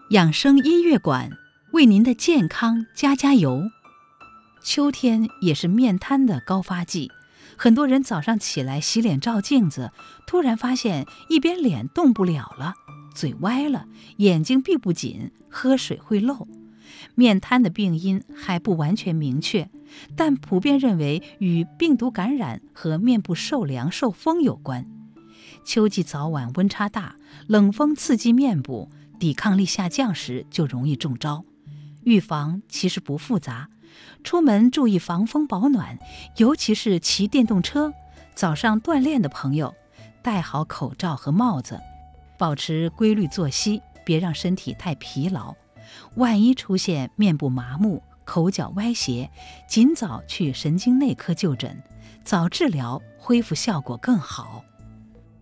养生音乐馆为您的健康加油。秋天也是面瘫的高发季，很多人早上起来洗脸照镜子，突然发现一边脸动不了了，嘴歪了，眼睛闭不紧，喝水会漏。面瘫的病因还不完全明确，但普遍认为与病毒感染和面部受凉受风有关。秋季早晚温差大，冷风刺激面部，抵抗力下降时就容易中招。预防其实不复杂，出门注意防风保暖，尤其是骑电动车、早上锻炼的朋友，戴好口罩和帽子，保持规律作息，别让身体太疲劳。万一出现面部麻木、口角歪斜，尽早去神经内科就诊，早治疗恢复效果更好。